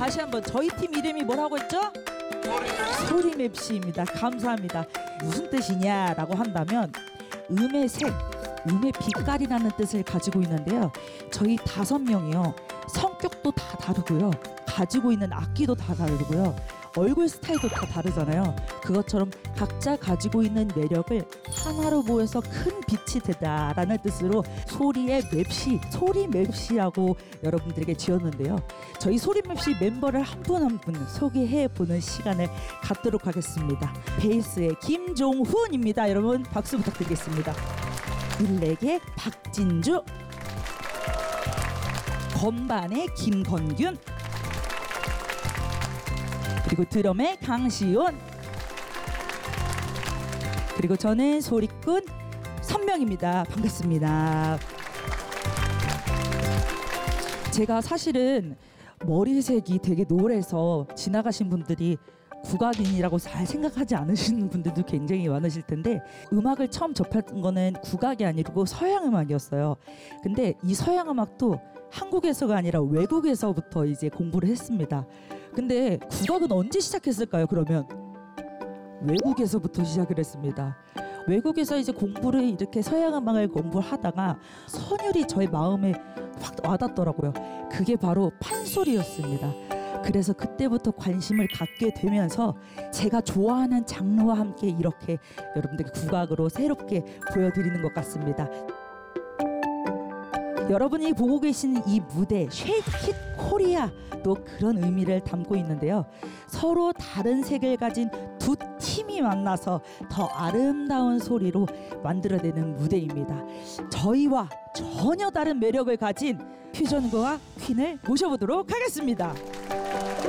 다시 한번 저희 팀 이름이 뭐라고 했죠? 소리맵시입니다. 감사합니다. 무슨 뜻이냐라고 한다면 음의 색, 음의 빛깔이라는 뜻을 가지고 있는데요. 저희 5명이요. 성격도 다 다르고요. 가지고 있는 악기도 다 다르고요. 얼굴 스타일도 다 다르잖아요. 그것처럼 각자 가지고 있는 매력을 하나로 모여서 큰 빛이 되다라는 뜻으로 소리의 맵시, 소리맵시라고 여러분들에게 지었는데요. 저희 소리맵시 멤버를 한 분 한 분 소개해보는 시간을 갖도록 하겠습니다. 베이스의 김종훈입니다. 여러분 박수 부탁드리겠습니다. 일렉의 박진주, 건반의 김건균, 그리고 드럼의 강시온, 그리고 저는 소리꾼 선명입니다. 반갑습니다. 제가 사실은 머리색이 되게 노래서 지나가신 분들이 국악인이라고 잘 생각하지 않으시는 분들도 굉장히 많으실 텐데, 음악을 처음 접했던 거는 국악이 아니고 서양 음악이었어요. 근데 이 서양 음악도 한국에서가 아니라 외국에서부터 이제 공부를 했습니다. 근데 국악은 언제 시작했을까요? 그러면 외국에서부터 시작을 했습니다. 외국에서 이제 공부를 이렇게 서양 음악을 공부하다가 선율이 저의 마음에 확 와닿더라고요. 그게 바로 판소리였습니다. 그래서 그때부터 관심을 갖게 되면서 제가 좋아하는 장르와 함께 이렇게 여러분들께 국악으로 새롭게 보여드리는 것 같습니다. 여러분이 보고 계신 이 무대 쉐이크 잇 코리아도 그런 의미를 담고 있는데요. 서로 다른 색을 가진 두 팀이 만나서 더 아름다운 소리로 만들어내는 무대입니다. 저희와 전혀 다른 매력을 가진 퓨전과 퀸을 모셔보도록 하겠습니다.